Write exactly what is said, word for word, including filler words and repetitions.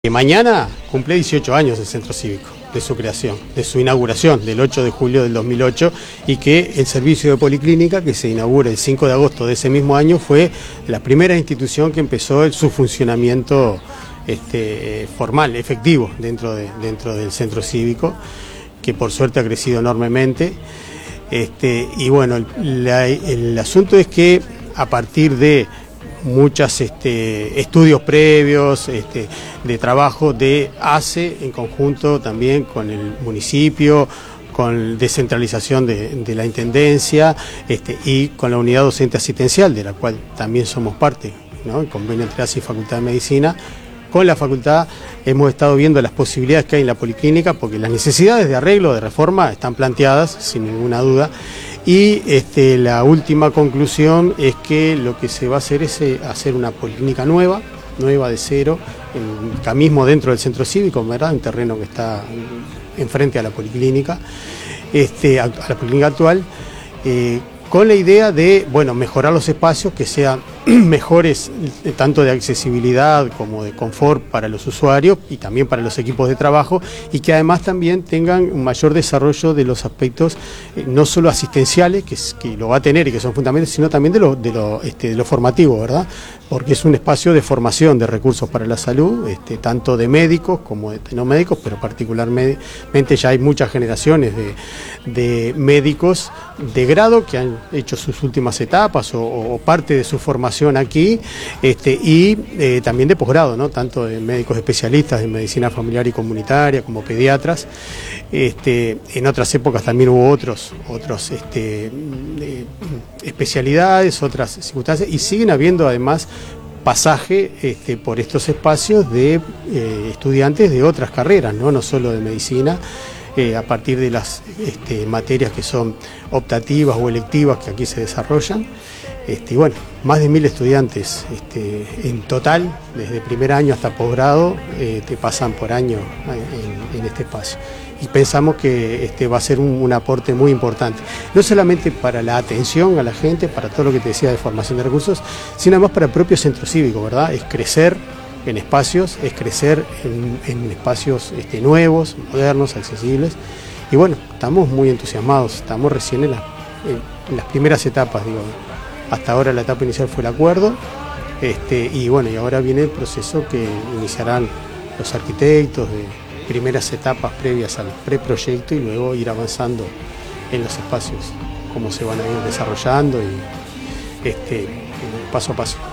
Que mañana cumple dieciocho años el Centro Cívico, de su creación, de su inauguración, del ocho de julio del dos mil ocho, y que el servicio de policlínica, que se inaugura el cinco de agosto de ese mismo año, fue la primera institución que empezó el, su funcionamiento este, formal, efectivo, dentro, de, dentro del Centro Cívico, que por suerte ha crecido enormemente. Este, y bueno, la, el asunto es que a partir de muchos este, estudios previos este, de trabajo de A C E en conjunto también con el municipio, con descentralización de, de la Intendencia este, y con la unidad docente asistencial, de la cual también somos parte, ¿no? El convenio entre A C E y Facultad de Medicina. Con la facultad hemos estado viendo las posibilidades que hay en la policlínica, porque las necesidades de arreglo, de reforma, están planteadas, sin ninguna duda. Y este, la última conclusión es que lo que se va a hacer es eh, hacer una policlínica nueva, nueva de cero, en, acá mismo dentro del Centro Cívico, ¿verdad? Un terreno que está enfrente a la policlínica, este, a, a la policlínica actual, eh, con la idea de, bueno, mejorar los espacios, que sean mejores tanto de accesibilidad como de confort para los usuarios y también para los equipos de trabajo, y que además también tengan un mayor desarrollo de los aspectos eh, no solo asistenciales, que, es, que lo va a tener y que son fundamentales, sino también de lo, de lo, este, de lo formativo, ¿verdad? Porque es un espacio de formación de recursos para la salud, este, tanto de médicos como de no médicos, pero particularmente ya hay muchas generaciones de, de médicos de grado que han hecho sus últimas etapas o, o parte de su formación aquí, este, y eh, también de posgrado, ¿no? Tanto de médicos especialistas en medicina familiar y comunitaria como pediatras. Este, en otras épocas también hubo otros, otros este, eh, especialidades, otras circunstancias, y siguen habiendo además pasaje este, por estos espacios de eh, estudiantes de otras carreras, no, no solo de medicina. Eh, a partir de las este, materias que son optativas o electivas que aquí se desarrollan. Este, y bueno, más de mil estudiantes este, en total, desde primer año hasta posgrado, eh, te pasan por año en, en este espacio. Y pensamos que este, va a ser un, un aporte muy importante, no solamente para la atención a la gente, para todo lo que te decía de formación de recursos, sino además para el propio centro cívico, ¿verdad? Es crecer en espacios, es crecer en, en espacios este, nuevos, modernos, accesibles. Y bueno, estamos muy entusiasmados, estamos recién en, la, en las primeras etapas, digo. Hasta ahora la etapa inicial fue el acuerdo, este, y bueno, y ahora viene el proceso que iniciarán los arquitectos de primeras etapas previas al preproyecto y luego ir avanzando en los espacios, cómo se van a ir desarrollando y este, paso a paso.